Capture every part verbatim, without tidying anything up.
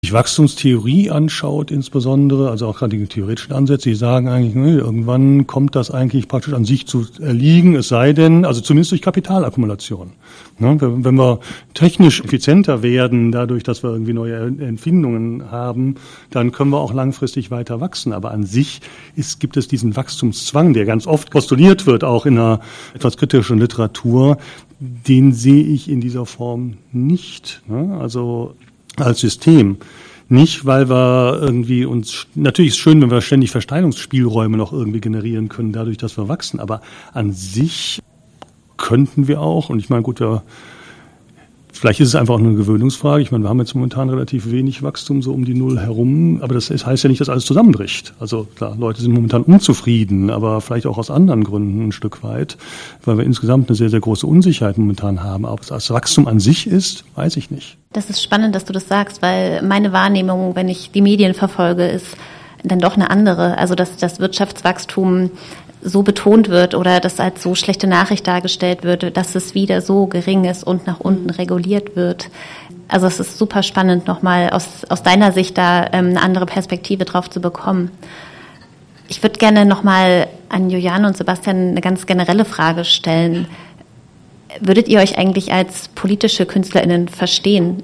sich Wachstumstheorie anschaut insbesondere, also auch gerade die theoretischen Ansätze, die sagen eigentlich, ne, irgendwann kommt das eigentlich praktisch an sich zu erliegen, es sei denn, also zumindest durch Kapitalakkumulation. Ne, wenn wir technisch effizienter werden, dadurch, dass wir irgendwie neue Erfindungen haben, dann können wir auch langfristig weiter wachsen. Aber an sich ist, gibt es diesen Wachstumszwang, der ganz oft postuliert wird, auch in einer etwas kritischen Literatur, den sehe ich in dieser Form nicht. Ne? Also als System. Nicht, weil wir irgendwie uns, natürlich ist es schön, wenn wir ständig Verteilungsspielräume noch irgendwie generieren können, dadurch, dass wir wachsen, aber an sich könnten wir auch, und ich meine, gut, wir, vielleicht ist es einfach auch eine Gewöhnungsfrage, ich meine, wir haben jetzt momentan relativ wenig Wachstum, so um die Null herum, aber das heißt ja nicht, dass alles zusammenbricht. Also klar, Leute sind momentan unzufrieden, aber vielleicht auch aus anderen Gründen ein Stück weit, weil wir insgesamt eine sehr, sehr große Unsicherheit momentan haben. Aber ob es als Wachstum an sich ist, weiß ich nicht. Das ist spannend, dass du das sagst, weil meine Wahrnehmung, wenn ich die Medien verfolge, ist dann doch eine andere. Also dass das Wirtschaftswachstum so betont wird oder das als so schlechte Nachricht dargestellt wird, dass es wieder so gering ist und nach unten reguliert wird. Also es ist super spannend, nochmal aus, aus deiner Sicht da ähm, eine andere Perspektive drauf zu bekommen. Ich würde gerne nochmal an Juliane und Sebastian eine ganz generelle Frage stellen. Würdet ihr euch eigentlich als politische KünstlerInnen verstehen?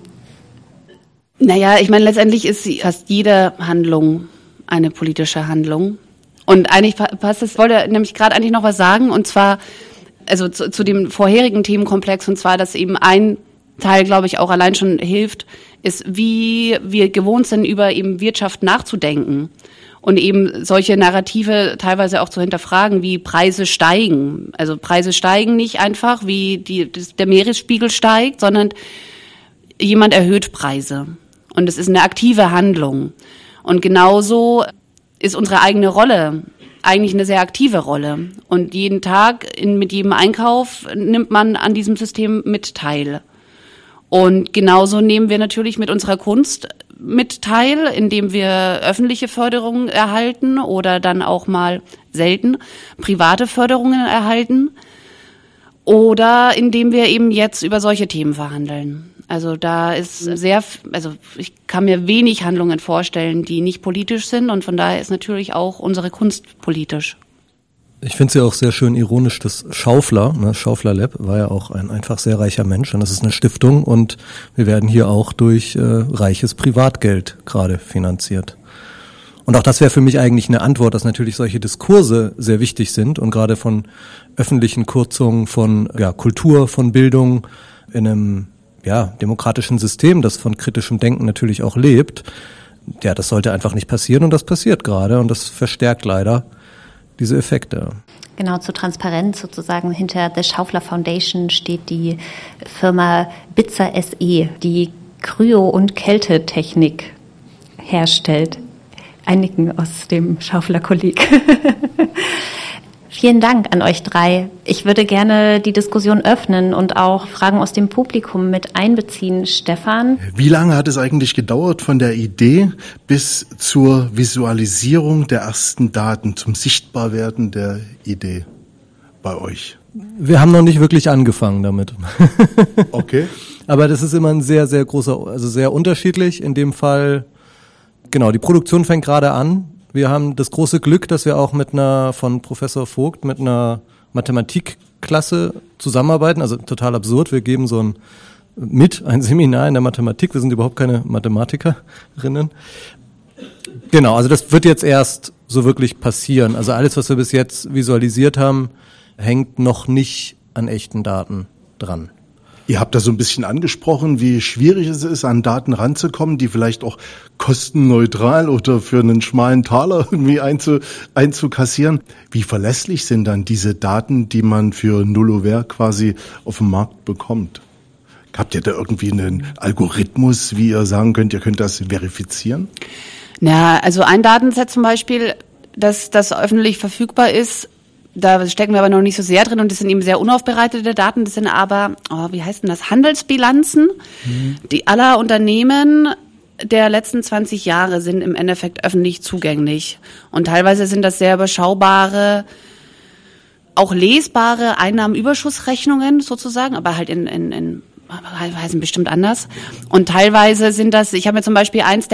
Naja, ich meine, letztendlich ist fast jede Handlung eine politische Handlung. Und eigentlich passt es, ich wollte nämlich gerade eigentlich noch was sagen, und zwar, also zu, zu dem vorherigen Themenkomplex, und zwar, dass eben ein Teil, glaube ich, auch allein schon hilft, ist, wie wir gewohnt sind, über eben Wirtschaft nachzudenken und eben solche Narrative teilweise auch zu hinterfragen, wie Preise steigen. Also Preise steigen nicht einfach, wie die, der Meeresspiegel steigt, sondern jemand erhöht Preise. Und es ist eine aktive Handlung. Und genauso ist unsere eigene Rolle eigentlich eine sehr aktive Rolle. Und jeden Tag in, mit jedem Einkauf nimmt man an diesem System mit teil. Und genauso nehmen wir natürlich mit unserer Kunst mit teil, indem wir öffentliche Förderungen erhalten oder dann auch mal selten private Förderungen erhalten. Oder indem wir eben jetzt über solche Themen verhandeln. Also da ist sehr, also ich kann mir wenig Handlungen vorstellen, die nicht politisch sind, und von daher ist natürlich auch unsere Kunst politisch. Ich finde es ja auch sehr schön ironisch, dass Schaufler, ne, Schaufler Lab war ja auch ein einfach sehr reicher Mensch, und das ist eine Stiftung, und wir werden hier auch durch äh, reiches Privatgeld gerade finanziert. Und auch das wäre für mich eigentlich eine Antwort, dass natürlich solche Diskurse sehr wichtig sind und gerade von öffentlichen Kürzungen von ja, Kultur, von Bildung in einem ja, demokratischen System, das von kritischem Denken natürlich auch lebt, ja, das sollte einfach nicht passieren, und das passiert gerade, und das verstärkt leider diese Effekte. Genau, zur Transparenz sozusagen. Hinter der Schaufler Foundation steht die Firma Bitzer S E, die Kryo- und Kältetechnik herstellt. Einigen aus dem Schaufler-Kolleg. Vielen Dank an euch drei. Ich würde gerne die Diskussion öffnen und auch Fragen aus dem Publikum mit einbeziehen. Stefan? Wie lange hat es eigentlich gedauert von der Idee bis zur Visualisierung der ersten Daten, zum Sichtbarwerden der Idee bei euch? Wir haben noch nicht wirklich angefangen damit. Okay. Aber das ist immer ein sehr, sehr großer, also sehr unterschiedlich. In dem Fall, genau, die Produktion fängt gerade an. Wir haben das große Glück, dass wir auch mit einer, von Professor Vogt, mit einer Mathematikklasse zusammenarbeiten. Also total absurd. Wir geben so ein, mit ein Seminar in der Mathematik. Wir sind überhaupt keine Mathematikerinnen. Genau, also das wird jetzt erst so wirklich passieren. Also alles, was wir bis jetzt visualisiert haben, hängt noch nicht an echten Daten dran. Ihr habt da so ein bisschen angesprochen, wie schwierig es ist, an Daten ranzukommen, die vielleicht auch kostenneutral oder für einen schmalen Taler irgendwie einzu, einzukassieren. Wie verlässlich sind dann diese Daten, die man für Nullover quasi auf dem Markt bekommt? Habt ihr da irgendwie einen Algorithmus, wie ihr sagen könnt, ihr könnt das verifizieren? Na, also ein Datenset zum Beispiel, das, das öffentlich verfügbar ist, da stecken wir aber noch nicht so sehr drin, und das sind eben sehr unaufbereitete Daten. Das sind aber, oh, wie heißt denn das, Handelsbilanzen, mhm. die aller Unternehmen der letzten zwanzig Jahre sind im Endeffekt öffentlich zugänglich. Und teilweise sind das sehr überschaubare, auch lesbare Einnahmenüberschussrechnungen sozusagen, aber halt in, in, in heißen bestimmt anders. Und teilweise sind das, ich habe mir zum Beispiel eins der